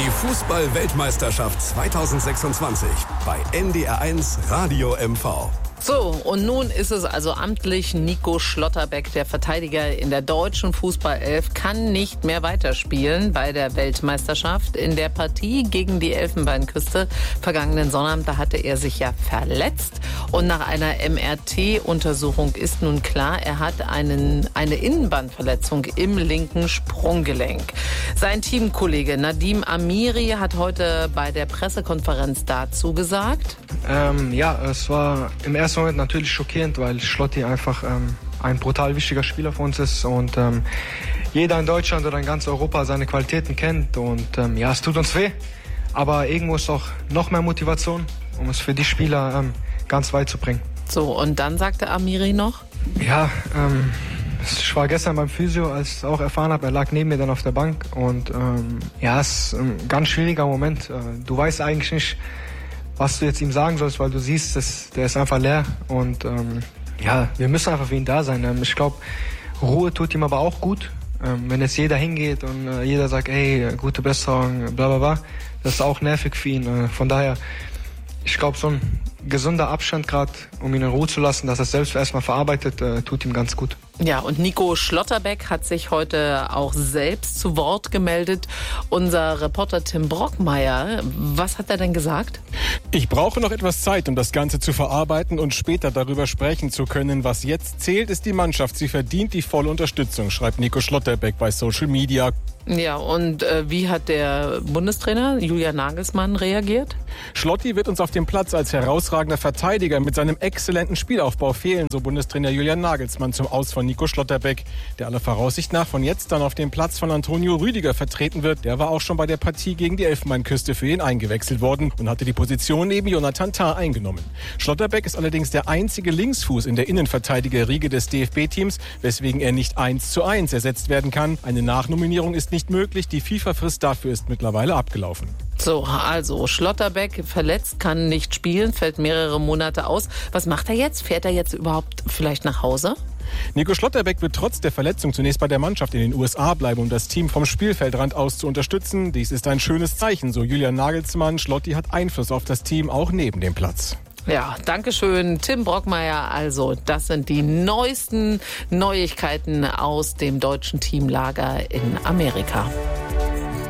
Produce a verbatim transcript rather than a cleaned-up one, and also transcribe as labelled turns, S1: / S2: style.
S1: Die Fußball-Weltmeisterschaft zweitausendsechsundzwanzig bei N D R eins Radio M V.
S2: So, und nun ist es also amtlich. Nico Schlotterbeck, der Verteidiger in der deutschen Fußballelf, kann nicht mehr weiterspielen bei der Weltmeisterschaft. In der Partie gegen die Elfenbeinküste vergangenen Sonnabend, da hatte er sich ja verletzt. Und nach einer M R T-Untersuchung ist nun klar, er hat einen, eine Innenbandverletzung im linken Sprunggelenk. Sein Teamkollege Nadim Amiri hat heute bei der Pressekonferenz dazu gesagt.
S3: Ähm, ja, es war im ersten Moment natürlich schockierend, weil Schlotti einfach ähm, ein brutal wichtiger Spieler für uns ist und ähm, jeder in Deutschland oder in ganz Europa seine Qualitäten kennt und ähm, ja, es tut uns weh, aber irgendwo ist auch noch mehr Motivation, um es für die Spieler ähm, ganz weit zu bringen.
S2: So, und dann sagte Amiri noch?
S3: Ja, ähm, ich war gestern beim Physio, als ich es auch erfahren habe, er lag neben mir dann auf der Bank und ähm, ja, es ist ein ganz schwieriger Moment. Du weißt eigentlich nicht, was du jetzt ihm sagen sollst, weil du siehst, dass der ist einfach leer und ähm, ja, wir müssen einfach für ihn da sein. Ähm, ich glaube, Ruhe tut ihm aber auch gut. Ähm, wenn jetzt jeder hingeht und äh, jeder sagt, ey, gute Besserung, bla bla bla, das ist auch nervig für ihn. Äh, von daher, ich glaube, so ein gesunder Abstand gerade, um ihn in Ruhe zu lassen, dass er es selbst erstmal verarbeitet, äh, tut ihm ganz gut.
S2: Ja, und Nico Schlotterbeck hat sich heute auch selbst zu Wort gemeldet. Unser Reporter Tim Brockmeier, was hat er denn gesagt?
S4: Ich brauche noch etwas Zeit, um das Ganze zu verarbeiten und später darüber sprechen zu können. Was jetzt zählt, ist die Mannschaft. Sie verdient die volle Unterstützung, schreibt Nico Schlotterbeck bei Social Media.
S2: Ja, und äh, wie hat der Bundestrainer Julian Nagelsmann reagiert?
S4: Schlotti wird uns auf dem Platz als herausragender Verteidiger mit seinem exzellenten Spielaufbau fehlen, so Bundestrainer Julian Nagelsmann zum Aus von Nico Schlotterbeck, der aller Voraussicht nach von jetzt dann auf dem Platz von Antonio Rüdiger vertreten wird. Der war auch schon bei der Partie gegen die Elfenbeinküste für ihn eingewechselt worden und hatte die Position neben Jonathan Tah eingenommen. Schlotterbeck ist allerdings der einzige Linksfuß in der Innenverteidigerriege des D F B-Teams, weswegen er nicht eins zu eins ersetzt werden kann. Eine Nachnominierung ist nicht möglich. Die FIFA-Frist dafür ist mittlerweile abgelaufen.
S2: So, also Schlotterbeck verletzt, kann nicht spielen, fällt mehrere Monate aus. Was macht er jetzt? Fährt er jetzt überhaupt vielleicht nach Hause?
S4: Nico Schlotterbeck wird trotz der Verletzung zunächst bei der Mannschaft in den U S A bleiben, um das Team vom Spielfeldrand aus zu unterstützen. Dies ist ein schönes Zeichen, so Julian Nagelsmann. Schlotti hat Einfluss auf das Team, auch neben dem Platz.
S2: Ja, danke schön, Tim Brockmeier. Also, das sind die neuesten Neuigkeiten aus dem deutschen Teamlager in Amerika.